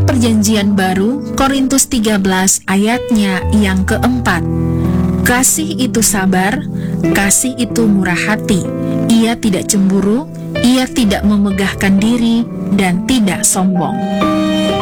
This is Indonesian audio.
Kitab Perjanjian Baru, Korintus 13 ayatnya yang keempat. Kasih itu sabar, kasih itu murah hati, ia tidak cemburu, ia tidak memegahkan diri, dan tidak sombong.